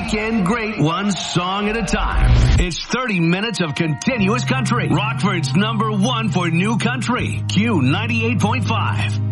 weekend great one song at a time. It's 30 minutes of continuous country. Rockford's #1 for new country. Q 98.5.